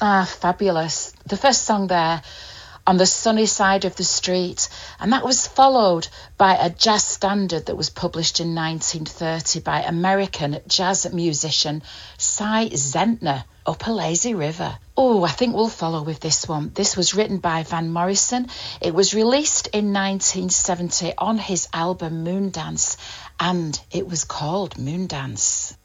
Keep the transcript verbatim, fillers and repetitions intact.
Ah, fabulous. The first song there, On the Sunny Side of the Street, and that was followed by a jazz standard that was published in nineteen thirty by American jazz musician Cy Zentner, Up a Lazy River. Oh, I think we'll follow with this one. This was written by Van Morrison. It was released in nineteen seventy on his album Moondance, and it was called Moondance.